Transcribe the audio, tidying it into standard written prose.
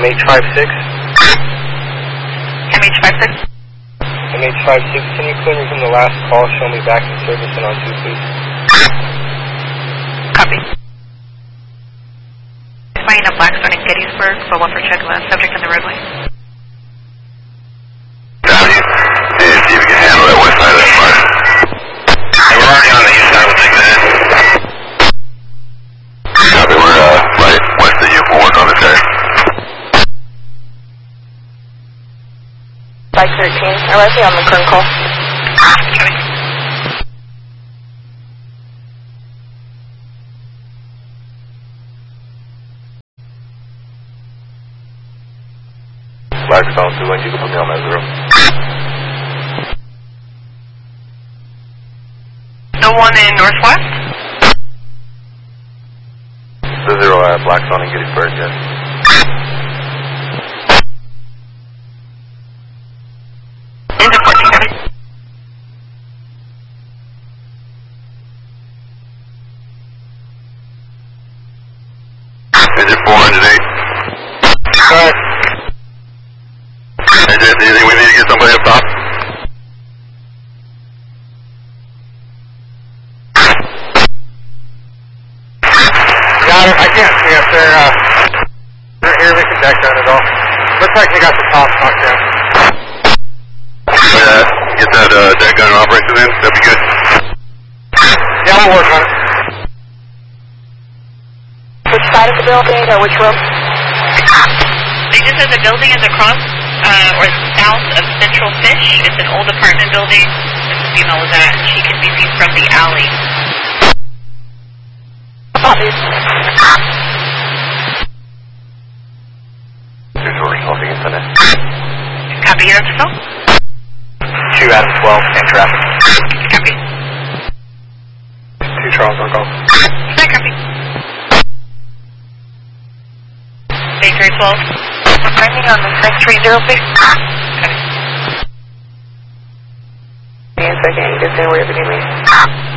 MH56. MH56. MH56, can you clear me from the last call? Show me back in service and on 2, please. Copy. Flying up Blackstone in Gettysburg for one for check subject on the roadway. Copy. See if you can handle that west side of that fire. We're already on the east side, we'll take that in. Copy, we're right west of you, we'll work on this area. Bike 13, I'm actually on the current call. Copy. Blackstone 2, and you can put me on that 0. The one in Northwest? The 0 at Blackstone and Gettysburg, yes. Into 14, copy. Engine 408. Go ahead. Engine, do you think we need to get somebody up top? Got it. I can't see up there. They're here. We can deck down at all. Looks like they got the top knocked down. Get that deck gun operation in, that'd be good. Yeah, we'll work on it. Which side of the building or which room? They just said the building is across or south of Central Fish. It's an old apartment building. This female was at. She can be seen from the alley. Copy. Here's where we're solving infinite. Copy, you're on the phone? 2 out of 12, and traffic. Copy. 2 Charles on call. Hi, copy. Bakery 12. Landing on the 630, please. Copy. Give me a second, just say wherever you need me.